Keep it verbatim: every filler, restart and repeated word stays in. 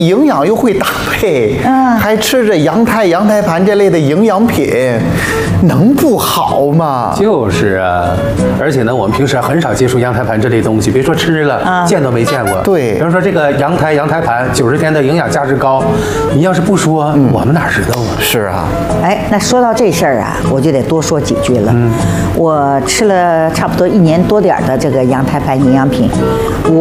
营养又会搭配， 嗯还吃着羊胎、羊胎盘这类的营养品，能不好吗？ 就是啊，而且呢，我们平时很少接触羊胎盘这类东西，别说吃了， 嗯见都没见过。 对比方说这个羊胎、羊胎盘，九十天的营养价值高，你要是不说，我们哪知道啊？ 是啊， 哎，那说到这事儿啊，我就得多说几句了。我吃了差不多一年多点儿的这个羊胎盘营养品，我。